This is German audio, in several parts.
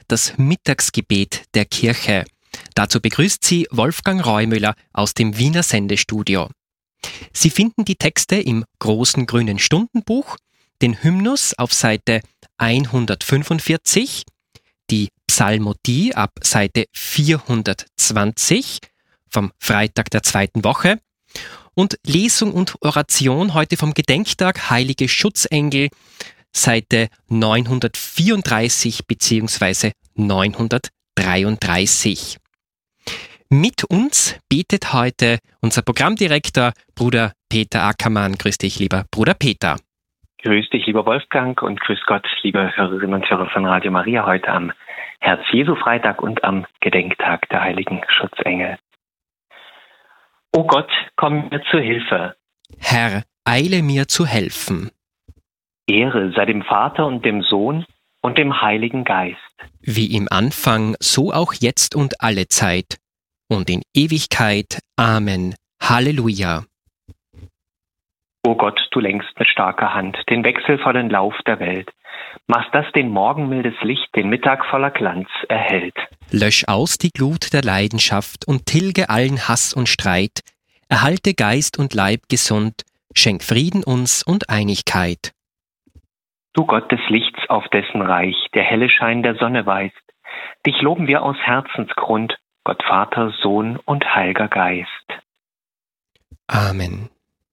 das Mittagsgebet der Kirche. Dazu begrüßt Sie Wolfgang Reumüller aus dem Wiener Sendestudio. Sie finden die Texte im großen grünen Stundenbuch, den Hymnus auf Seite 145, die Psalmodie ab Seite 420 vom Freitag der zweiten Woche und Lesung und Oration heute vom Gedenktag Heilige Schutzengel, Seite 934 bzw. 933. Mit uns betet heute unser Programmdirektor, Bruder Peter Ackermann. Grüß dich, lieber Bruder Peter. Grüß dich, lieber Wolfgang, und grüß Gott, liebe Hörerinnen und Hörer von Radio Maria, heute am Herz-Jesu-Freitag und am Gedenktag der Heiligen Schutzengel. O Gott, komm mir zu Hilfe. Herr, eile mir zu helfen. Ehre sei dem Vater und dem Sohn und dem Heiligen Geist. Wie im Anfang, so auch jetzt und alle Zeit und in Ewigkeit. Amen. Halleluja. O Gott, du lenkst mit starker Hand den wechselvollen Lauf der Welt, machst, dass den Morgen mildes Licht den Mittag voller Glanz erhellt. Lösch aus die Glut der Leidenschaft und tilge allen Hass und Streit, erhalte Geist und Leib gesund, schenk Frieden uns und Einigkeit. Du Gott des Lichts, auf dessen Reich der helle Schein der Sonne weist, dich loben wir aus Herzensgrund, Gott Vater, Sohn und Heiliger Geist. Amen.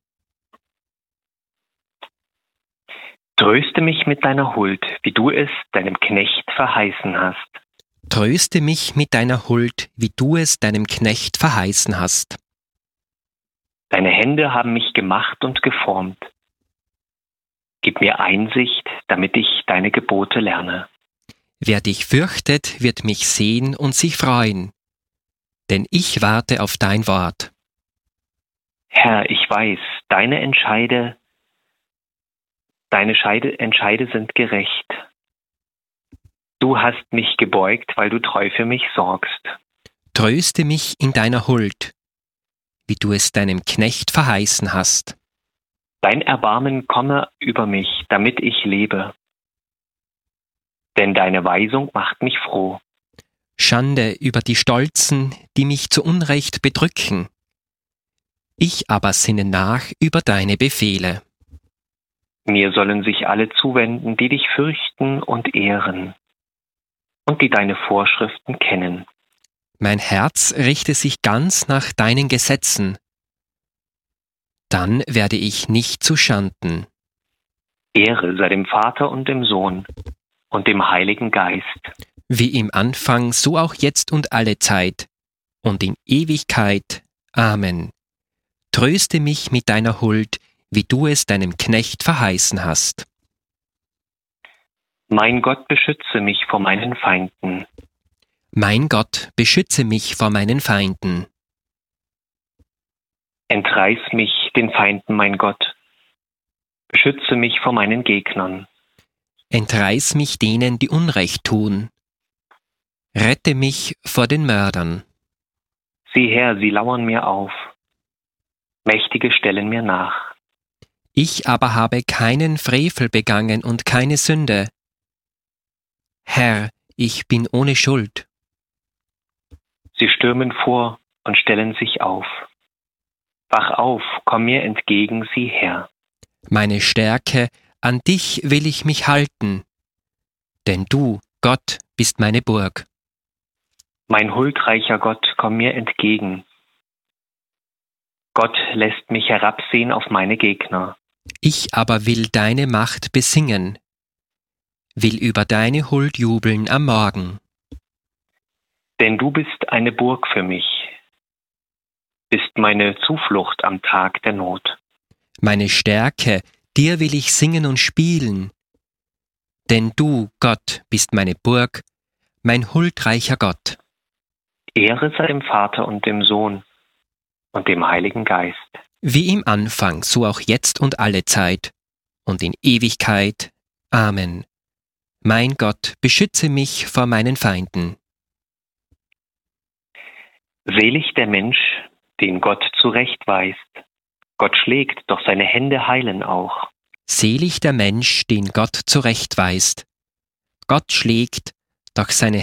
Tröste mich mit deiner Huld, wie du es deinem Knecht verheißen hast. Tröste mich mit deiner Huld, wie du es deinem Knecht verheißen hast. Deine Hände haben mich gemacht und geformt. Gib mir Einsicht, damit ich deine Gebote lerne. Wer dich fürchtet, wird mich sehen und sich freuen, denn ich warte auf dein Wort. Herr, ich weiß, deine Entscheide sind gerecht. Du hast mich gebeugt, weil du treu für mich sorgst. Tröste mich in deiner Huld, wie du es deinem Knecht verheißen hast. Dein Erbarmen komme über mich, damit ich lebe. Denn deine Weisung macht mich froh. Schande über die Stolzen, die mich zu Unrecht bedrücken. Ich aber sinne nach über deine Befehle. Mir sollen sich alle zuwenden, die dich fürchten und ehren und die deine Vorschriften kennen. Mein Herz richte sich ganz nach deinen Gesetzen. Dann werde ich nicht zu Schanden. Ehre sei dem Vater und dem Sohn und dem Heiligen Geist. Wie im Anfang, so auch jetzt und alle Zeit und in Ewigkeit. Amen. Tröste mich mit deiner Huld, wie du es deinem Knecht verheißen hast. Mein Gott, beschütze mich vor meinen Feinden. Mein Gott, beschütze mich vor meinen Feinden. Entreiß mich den Feinden, mein Gott. Beschütze mich vor meinen Gegnern. Entreiß mich denen, die Unrecht tun. Rette mich vor den Mördern. Sieh her, sie lauern mir auf. Mächtige stellen mir nach. Ich aber habe keinen Frevel begangen und keine Sünde. Herr, ich bin ohne Schuld. Sie stürmen vor und stellen sich auf. Wach auf, komm mir entgegen, sieh her. Meine Stärke, an dich will ich mich halten, denn du, Gott, bist meine Burg. Mein huldreicher Gott, komm mir entgegen. Gott lässt mich herabsehen auf meine Gegner. Ich aber will deine Macht besingen, will über deine Huld jubeln am Morgen. Denn du bist eine Burg für mich, bist meine Zuflucht am Tag der Not. Meine Stärke, dir will ich singen und spielen, denn du, Gott, bist meine Burg, mein huldreicher Gott. Ehre sei dem Vater und dem Sohn und dem Heiligen Geist. Wie im Anfang, so auch jetzt und alle Zeit und in Ewigkeit. Amen. Mein Gott, beschütze mich vor meinen Feinden. Selig der Mensch, den Gott zurechtweist. Gott schlägt, doch seine Hände heilen auch. Selig der Mensch, den Gott zurechtweist. Gott schlägt, doch seine